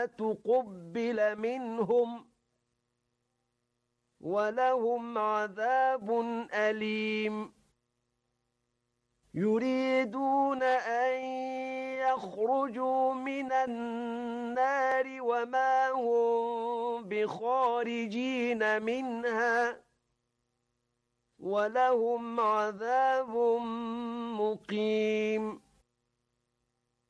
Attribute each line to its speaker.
Speaker 1: تقبل منهم ولهم عذاب أليم يريدون أن يخرجوا من النار وما هم بخارجين منها ولهم عذاب مقيم